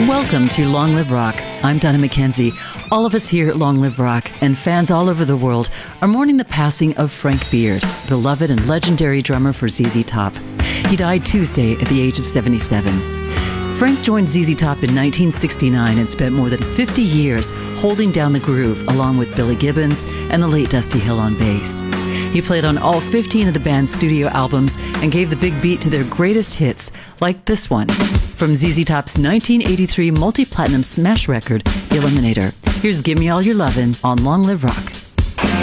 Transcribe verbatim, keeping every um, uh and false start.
Welcome to Long Live Rock. I'm Donna McKenzie. All of us here at Long Live Rock and fans all over the world are mourning the passing of Frank Beard, beloved and legendary drummer for Z Z Top. He died Tuesday at the age of seventy-seven. Frank joined Z Z Top in nineteen sixty-nine and spent more than fifty years holding down the groove along with Billy Gibbons and the late Dusty Hill on bass. He played on all fifteen of the band's studio albums and gave the big beat to their greatest hits, like this one, from Z Z Top's nineteen eighty-three multi-platinum smash record, Eliminator. Here's Gimme All Your Lovin' on Long Live Rock.